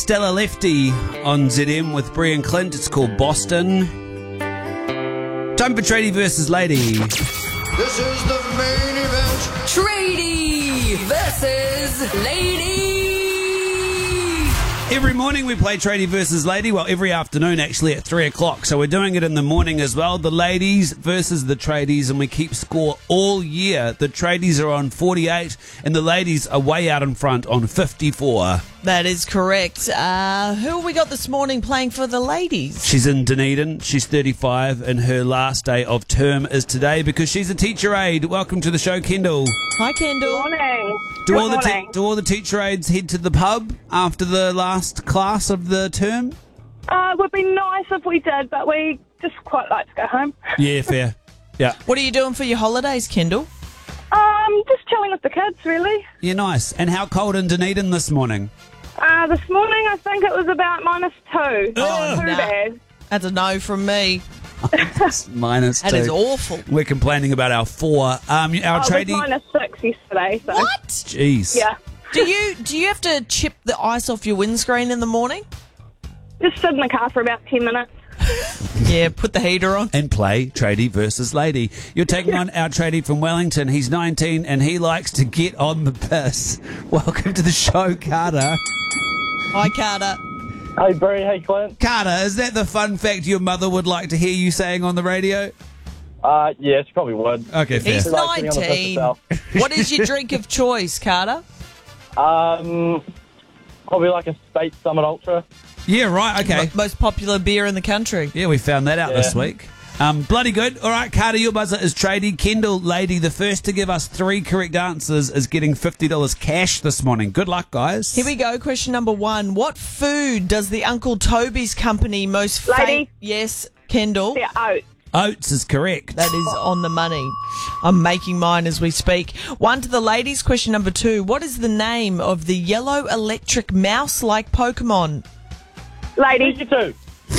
Stella Lefty on ZM with Brie and Clint. It's called Boston. Time for Tradie versus Lady. This is the main event. Tradie versus Lady. Every morning we play Tradie versus Lady. Well, every afternoon actually at 3 o'clock. So we're doing it in the morning as well. The ladies versus the tradies, and we keep score all year. The tradies are on 48 and the ladies are way out in front on 54. That is correct. Who have we got this morning playing for the ladies? She's in Dunedin. She's 35 and her last day of term is today because she's a teacher aide. Welcome to the show, Kendall. Hi, Kendall. Morning. Do all the teacher aides head to the pub after the last class of the term? It would be nice if we did, but we just quite like to go home. Yeah, fair. Yeah. What are you doing for your holidays, Kendall? Just chilling with the kids, really. Yeah, nice. And how cold in Dunedin this morning? This morning I think it was about -2. Oh, Too nah. bad. That's a no from me. -2. That is awful. We're complaining about our 4. Our It tradie. was -6 yesterday. So. What? Jeez. Yeah. Do you have to chip the ice off your windscreen in the morning? Just sit in the car for about 10 minutes. Yeah, put the heater on. And play Tradie versus Lady. You're taking on our tradie from Wellington. He's 19 and he likes to get on the piss. Welcome to the show, Carter. Hi, Carter. Hey, Brie. Hey, Clint. Carter, is that the fun fact your mother would like to hear you saying on the radio? Yeah, she probably would. Okay, fair. He's She likes sitting on the piss 19. herself. What is your drink of choice, Carter? Probably like a State Summit Ultra. Yeah, right, okay. Most popular beer in the country. Yeah, we found that out this Yeah. week. Bloody good. All right, Carter, your buzzer is tradie. Kendall, lady, the first to give us 3 correct answers is getting $50 cash this morning. Good luck, guys. Here we go. Question number 1. What food does the Uncle Toby's company most Lady. Yes, Kendall. They're oats. Oats is correct. That is on the money. I'm making mine as we speak. 1 to the ladies. Question number 2. What is the name of the yellow electric mouse-like Pokemon? Lady. Pikachu.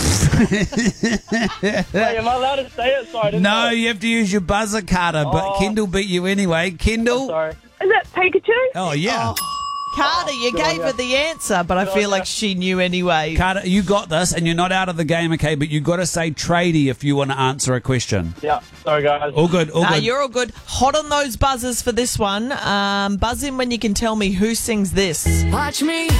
Hey, am I allowed to say it? Sorry, I didn't No, know. you have to use your buzzer, Carter, but Oh. Kendall beat you anyway. Kendall? Sorry. Is it Pikachu? Oh, yeah. Carter, you good on gave ya. her the answer, but I Good feel on like ya. she knew anyway. Carter, you got this, and you're not out of the game, okay? But you got to say tradie if you want to answer a question. Yeah, sorry, guys. All good, all good. You're all good. Hot on those buzzers for this one. Buzz in when you can tell me who sings this. Watch me.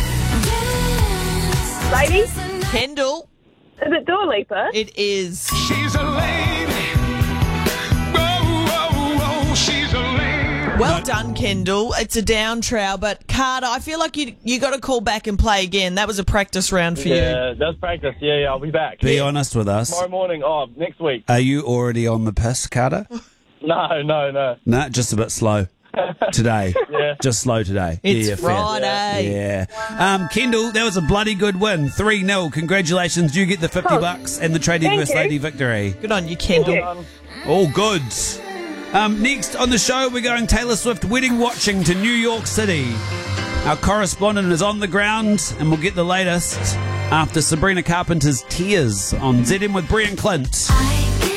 Lady? Kendall, Is it Dua Lipa? it is. She's a lady. Whoa, whoa, whoa, she's a lady. Well done, Kendall. It's a down trowel, but Carter, I feel like you got to call back and play again. That was a practice round for you. Yeah, that's practice. Yeah, I'll be back. Be honest with us. Tomorrow morning. Next week. Are you already on the piss, Carter? No. Nah, just a bit slow. Today. Yeah. Just slow today. It's yeah, fair. Friday. Yeah. Kendall, that was a bloody good win. 3-0. Congratulations. You get the $50 and the tradie Thank versus you. lady victory. Good on you, Kendall. All good. Next on the show, we're going Taylor Swift wedding watching to New York City. Our correspondent is on the ground, and we'll get the latest after Sabrina Carpenter's Tears on ZM with Brie and Clint. I